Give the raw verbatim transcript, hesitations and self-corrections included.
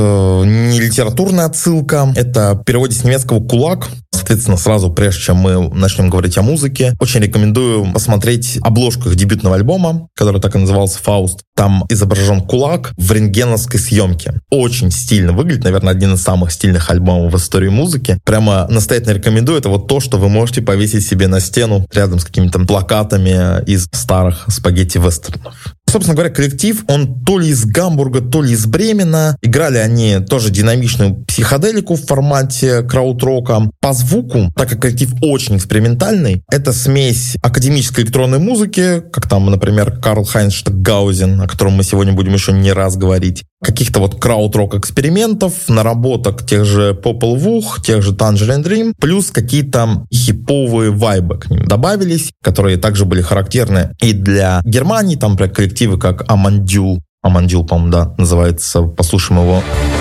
э, не литературная отсылка, это в переводе с немецкого «кулак». Соответственно, сразу, прежде чем мы начнем говорить о музыке, очень рекомендую посмотреть обложку их дебютного альбома, который так и назывался «Фауст». Там изображен кулак в рентгеновской съемке. Очень стильно выглядит, наверное, один из самых стильных альбомов в истории музыки. Прямо настоятельно рекомендую. Это вот то, что вы можете повесить себе на стену рядом с какими-то плакатами из старых спагетти-вестернов. Собственно говоря, коллектив, он то ли из Гамбурга, то ли из Бремена. Играли они тоже динамичную психоделику в формате краудрока. По звуку, так как коллектив очень экспериментальный, это смесь академической электронной музыки, как там, например, Карл Хайнц Штокгаузен, о котором мы сегодня будем еще не раз говорить, каких-то вот крауд-рок экспериментов, наработок тех же Popol Vuh, тех же Tangerine Dream, плюс какие-то хиповые вайбы к ним добавились, которые также были характерны и для Германии, там, например, коллективы как Амандюл, Амандюл, по-моему, да, называется, послушаем его.